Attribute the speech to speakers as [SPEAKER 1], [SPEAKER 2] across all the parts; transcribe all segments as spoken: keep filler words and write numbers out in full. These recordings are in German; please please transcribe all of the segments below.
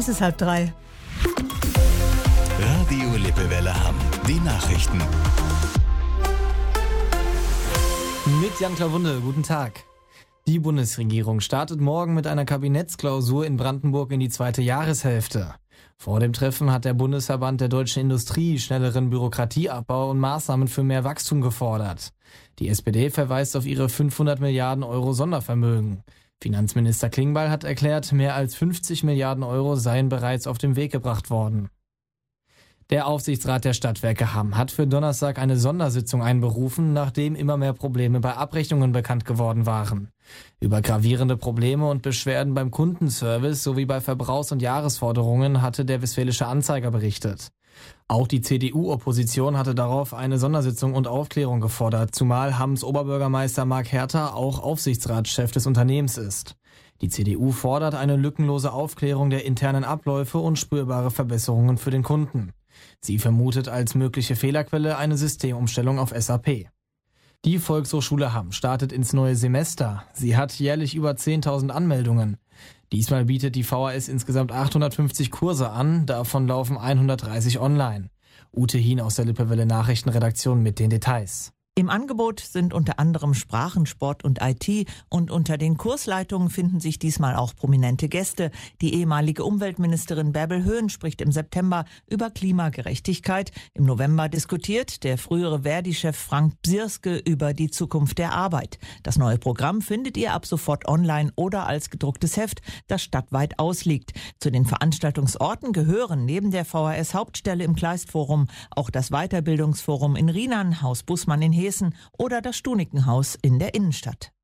[SPEAKER 1] Es ist halb drei.
[SPEAKER 2] Radio Lippewelle Hamm. Die Nachrichten.
[SPEAKER 3] Mit Jan Klawunde, guten Tag. Die Bundesregierung startet morgen mit einer Kabinettsklausur in Brandenburg in die zweite Jahreshälfte. Vor dem Treffen hat der Bundesverband der deutschen Industrie schnelleren Bürokratieabbau und Maßnahmen für mehr Wachstum gefordert. Die S P D verweist auf ihre fünfhundert Milliarden Euro Sondervermögen. Finanzminister Klingbeil hat erklärt, mehr als fünfzig Milliarden Euro seien bereits auf den Weg gebracht worden. Der Aufsichtsrat der Stadtwerke Hamm hat für Donnerstag eine Sondersitzung einberufen, nachdem immer mehr Probleme bei Abrechnungen bekannt geworden waren. Über gravierende Probleme und Beschwerden beim Kundenservice sowie bei Verbrauchs- und Jahresforderungen hatte der Westfälische Anzeiger berichtet. Auch die C D U-Opposition hatte darauf eine Sondersitzung und Aufklärung gefordert, zumal Hamms Oberbürgermeister Marc Herter auch Aufsichtsratschef des Unternehmens ist. Die C D U fordert eine lückenlose Aufklärung der internen Abläufe und spürbare Verbesserungen für den Kunden. Sie vermutet als mögliche Fehlerquelle eine Systemumstellung auf S A P. Die Volkshochschule Hamm startet ins neue Semester. Sie hat jährlich über zehntausend Anmeldungen. Diesmal bietet die V H S insgesamt achthundertfünfzig Kurse an, davon laufen hundertdreißig online. Ute Hien aus der Lippewelle Nachrichtenredaktion mit den Details.
[SPEAKER 4] Im Angebot sind unter anderem Sprachen, Sport und I T und unter den Kursleitungen finden sich diesmal auch prominente Gäste. Die ehemalige Umweltministerin Bärbel Höhn spricht im September über Klimagerechtigkeit. Im November diskutiert der frühere Verdi-Chef Frank Bsirske über die Zukunft der Arbeit. Das neue Programm findet ihr ab sofort online oder als gedrucktes Heft, das stadtweit ausliegt. Zu den Veranstaltungsorten gehören neben der V H S-Hauptstelle im Kleistforum auch das Weiterbildungsforum in Rienan, Haus Bußmann in Hessen oder das Stunikenhaus in der Innenstadt.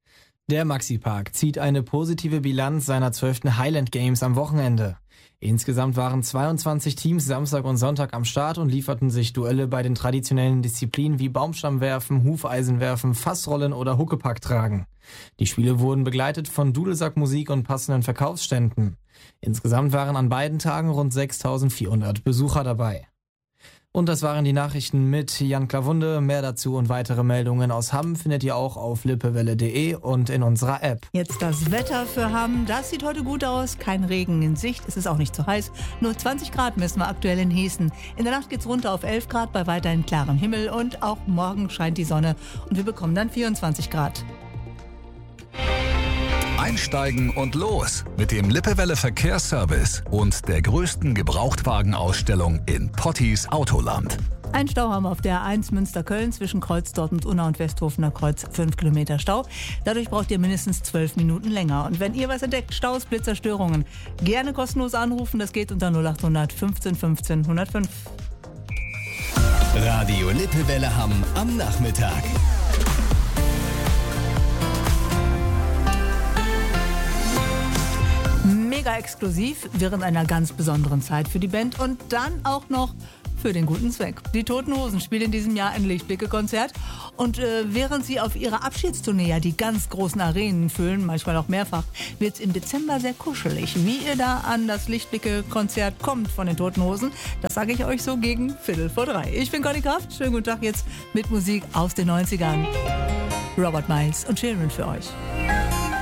[SPEAKER 3] Der Maxi-Park zieht eine positive Bilanz seiner zwölften Highland Games am Wochenende. Insgesamt waren zweiundzwanzig Teams Samstag und Sonntag am Start und lieferten sich Duelle bei den traditionellen Disziplinen wie Baumstammwerfen, Hufeisenwerfen, Fassrollen oder Huckepacktragen. Die Spiele wurden begleitet von Dudelsackmusik und passenden Verkaufsständen. Insgesamt waren an beiden Tagen rund sechstausendvierhundert Besucher dabei. Und das waren die Nachrichten mit Jan Klawunde. Mehr dazu und weitere Meldungen aus Hamm findet ihr auch auf lippewelle punkt de und in unserer App.
[SPEAKER 1] Jetzt das Wetter für Hamm. Das sieht heute gut aus. Kein Regen in Sicht. Es ist auch nicht zu heiß. Nur zwanzig Grad messen wir aktuell in Hessen. In der Nacht geht's runter auf elf Grad bei weiterhin klarem Himmel. Und auch morgen scheint die Sonne. Und wir bekommen dann vierundzwanzig Grad.
[SPEAKER 2] Einsteigen und los mit dem Lippewelle Verkehrsservice und der größten Gebrauchtwagenausstellung in Pottis Autoland.
[SPEAKER 1] Ein Stau haben wir auf der A eins Münster-Köln zwischen Kreuz Dortmund Unna und Westhofener Kreuz, fünf Kilometer Stau. Dadurch braucht ihr mindestens zwölf Minuten länger. Und wenn ihr was entdeckt, Staus, Blitzer, Störungen, gerne kostenlos anrufen. Das geht unter null achthundert fünfzehn fünfzehn hundertfünf.
[SPEAKER 2] Radio Lippewelle Hamm am Nachmittag.
[SPEAKER 1] Mega exklusiv während einer ganz besonderen Zeit für die Band und dann auch noch für den guten Zweck. Die Toten Hosen spielen in diesem Jahr ein Lichtblicke-Konzert und äh, während sie auf ihrer Abschiedstournee ja die ganz großen Arenen füllen, manchmal auch mehrfach, wird es im Dezember sehr kuschelig. Wie ihr da an das Lichtblicke-Konzert kommt von den Toten Hosen, das sage ich euch so gegen Viertel vor drei. Ich bin Conny Kraft, schönen guten Tag jetzt mit Musik aus den neunzigern. Robert Miles und Children für euch.